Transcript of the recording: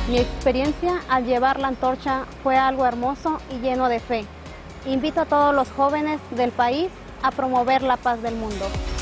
Mi experiencia al llevar la antorcha fue algo hermoso y lleno de fe. Invito a todos los jóvenes del país a promover la paz del mundo.